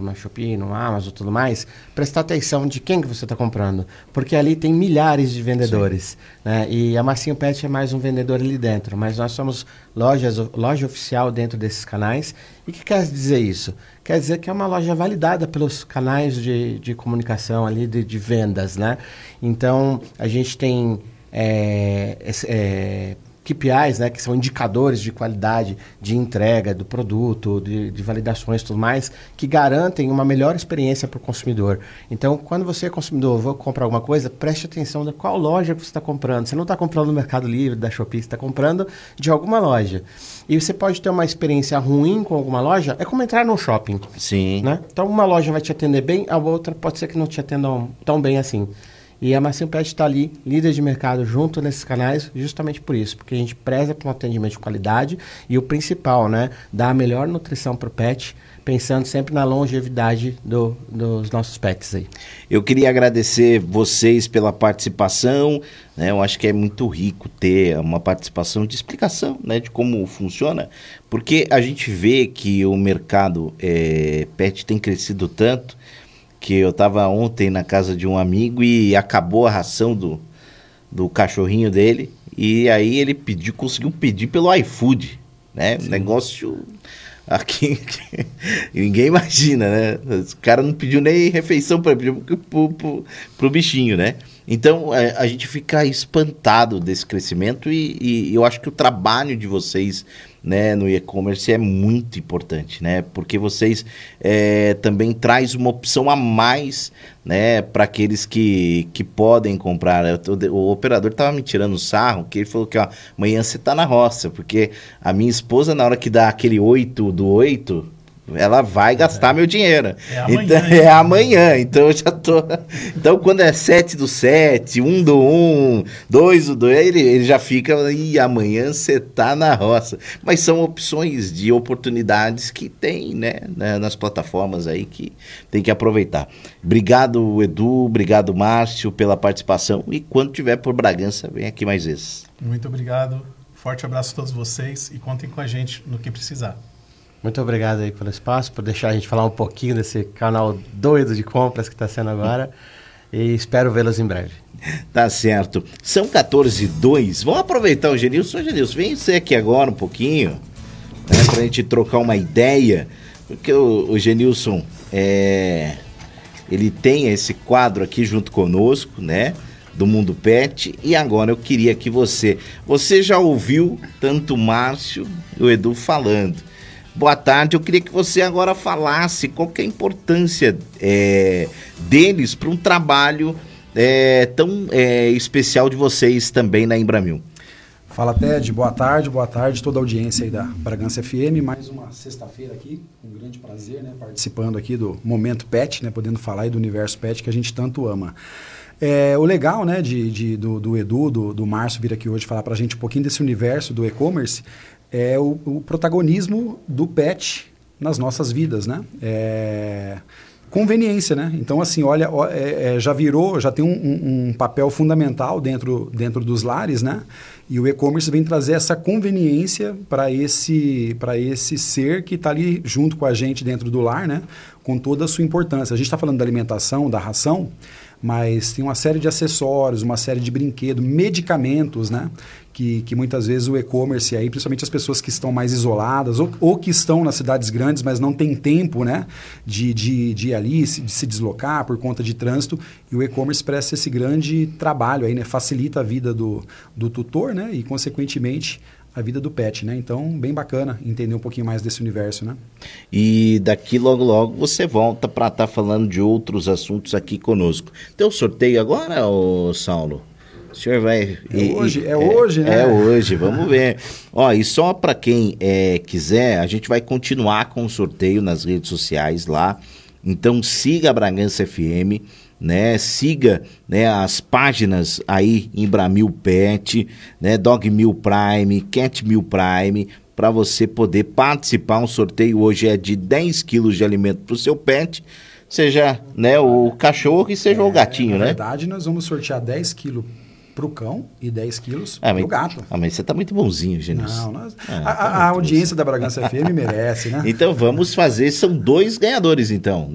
na Shopee, no Amazon e tudo mais, prestar atenção de quem que você está comprando. Porque ali tem milhares de vendedores. Né? E a Marcinho Pet é mais um vendedor ali dentro. Mas nós somos loja oficial dentro desses canais. E o que quer dizer isso? Quer dizer que é uma loja validada pelos canais de comunicação ali, de vendas. Né? Então, a gente tem KPIs, né, que são indicadores de qualidade, de entrega do produto, de validações e tudo mais, que garantem uma melhor experiência para o consumidor. Então, quando você é consumidor, vou comprar alguma coisa, preste atenção de qual loja que você está comprando. Você não está comprando no Mercado Livre, da Shopee, você está comprando de alguma loja. E você pode ter uma experiência ruim com alguma loja, é como entrar num shopping. Sim. Né? Então, uma loja vai te atender bem, a outra pode ser que não te atendam tão bem assim. E a Marcinho Pet está ali, líder de mercado, junto nesses canais, justamente por isso. Porque a gente preza por um atendimento de qualidade e o principal, né? Dar a melhor nutrição para o pet, pensando sempre na longevidade dos nossos pets aí. Eu queria agradecer vocês pela participação, né? Eu acho que é muito rico ter uma participação de explicação, né? De como funciona, porque a gente vê que o mercado pet tem crescido tanto, que eu estava ontem na casa de um amigo e acabou a ração do cachorrinho dele, e aí ele conseguiu pedir pelo iFood, né? Um negócio aqui que ninguém imagina, né? O cara não pediu nem refeição para pedir pro bichinho, né? Então a gente fica espantado desse crescimento e eu acho que o trabalho de vocês, né, no e-commerce é muito importante, né? Porque vocês também traz uma opção a mais, né, para aqueles que podem comprar. O operador estava me tirando sarro, que ele falou que ó, amanhã você tá na roça, porque a minha esposa, na hora que dá aquele 8 do 8, ela vai gastar meu dinheiro. É amanhã, então eu já tô... Então, quando é 7 do 7, 1 do 1, 2 do 2, ele já fica, e amanhã você tá na roça. Mas são opções de oportunidades que tem, né, nas plataformas aí, que tem que aproveitar. Obrigado, Edu, obrigado, Márcio, pela participação, e quando tiver por Bragança, vem aqui mais vezes. Muito obrigado, forte abraço a todos vocês e contem com a gente no que precisar. Muito obrigado aí pelo espaço, por deixar a gente falar um pouquinho desse canal doido de compras que está sendo agora. E espero vê-los em breve. Tá certo. São 14h02. Vamos aproveitar o Genilson. Genilson, vem você aqui agora um pouquinho, né, pra gente trocar uma ideia. Porque o Genilson, ele tem esse quadro aqui junto conosco, né? Do Mundo Pet. E agora eu queria que você já ouviu tanto o Márcio e o Edu falando. Boa tarde, eu queria que você agora falasse qual que é a importância deles para um trabalho tão especial de vocês também na Embramil. Fala, Ted, boa tarde toda a audiência aí da Bragança FM, mais uma sexta-feira aqui, com grande prazer, né, participando aqui do Momento Pet, né, podendo falar aí do universo pet que a gente tanto ama. O legal, né, do Edu, do Márcio vir aqui hoje falar pra gente um pouquinho desse universo do e-commerce, é o protagonismo do pet nas nossas vidas, né? Conveniência, né? Então, assim, olha, já tem um papel fundamental dentro dos lares, né? E o e-commerce vem trazer essa conveniência para esse ser que está ali junto com a gente dentro do lar, né? Com toda a sua importância. A gente está falando da alimentação, da ração, mas tem uma série de acessórios, uma série de brinquedos, medicamentos, né? Que muitas vezes o e-commerce, aí, principalmente as pessoas que estão mais isoladas ou que estão nas cidades grandes, mas não tem tempo, né, de ir ali, de se deslocar por conta de trânsito, e o e-commerce presta esse grande trabalho, aí, né, facilita a vida do tutor, né, e, consequentemente, a vida do pet, né? Então, bem bacana entender um pouquinho mais desse universo, né? E daqui logo você volta para estar falando de outros assuntos aqui conosco. Tem um sorteio agora, ô Saulo? O senhor vai... hoje, né? É hoje, vamos ver. Ó, e só para quem quiser, a gente vai continuar com o sorteio nas redes sociais lá. Então siga a Bragança FM, né? Siga, né, as páginas aí em Embramil Pet, né, Dog Meal Prime, Cat Meal Prime, para você poder participar. Um sorteio hoje é de 10 quilos de alimento para o seu pet, seja, né, o cachorro e seja o gatinho, né? Na verdade, nós vamos sortear 10 quilos para o cão e 10 quilos para o gato. Mas você tá muito bonzinho, Genilson. Não, a audiência da Bragança FM merece, né? Então vamos fazer, são 2 ganhadores então.